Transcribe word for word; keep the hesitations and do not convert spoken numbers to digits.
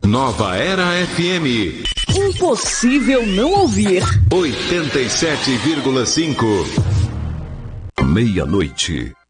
Nova Era F M. Impossível não ouvir. oitenta e sete vírgula cinco. Meia-noite